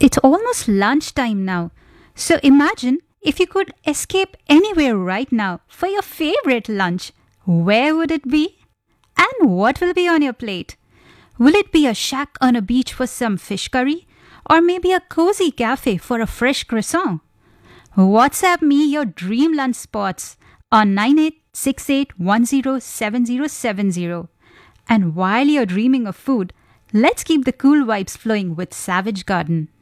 It's almost lunchtime now. So imagine if you could escape anywhere right now for your favorite lunch. Where would it be? And what will be on your plate? Will it be a shack on a beach for some fish curry? Or maybe a cozy cafe for a fresh croissant? WhatsApp me your dream lunch spots on 9868107070. And while you're dreaming of food, let's keep the cool vibes flowing with Savage Garden.